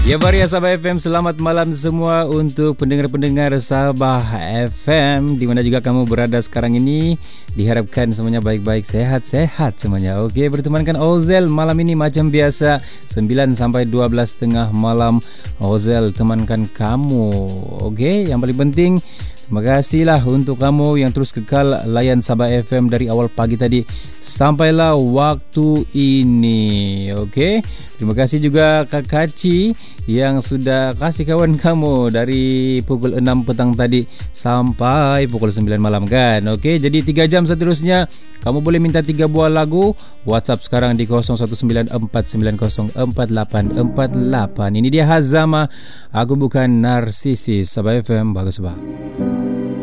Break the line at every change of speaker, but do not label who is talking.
Ya Varia Sabah FM, selamat malam semua untuk pendengar-pendengar Sabah FM di mana juga kamu berada sekarang ini. Diharapkan semuanya baik-baik, sehat-sehat semuanya. Okey, bertemankan Ozel malam ini macam biasa 9 sampai 12 tengah malam. Ozel temankan kamu. Okey, yang paling penting terima kasihlah untuk kamu yang terus kekal layan Sabah FM dari awal pagi tadi sampailah waktu ini. Okey, terima kasih juga Kak Kaci yang sudah kasih kawan kamu dari pukul 6 petang tadi sampai pukul 9 malam kan. Okey, jadi 3 jam seterusnya kamu boleh minta 3 buah lagu. WhatsApp sekarang di 0194904848. Ini dia Hazama, Aku Bukan Narsisis. Sabah FM, bagus bah.